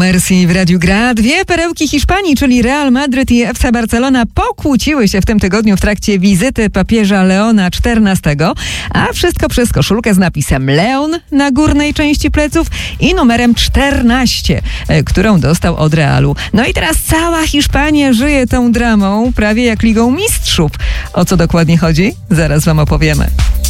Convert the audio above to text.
Merci w Radiu Gra. Dwie perełki Hiszpanii, czyli Real Madryt i FC Barcelona, pokłóciły się w tym tygodniu w trakcie wizyty papieża Leona XIV, a wszystko przez koszulkę z napisem Leon na górnej części pleców i numerem 14, którą dostał od Realu. No i teraz cała Hiszpania żyje tą dramą, prawie jak Ligą Mistrzów. O co dokładnie chodzi? Zaraz wam opowiemy.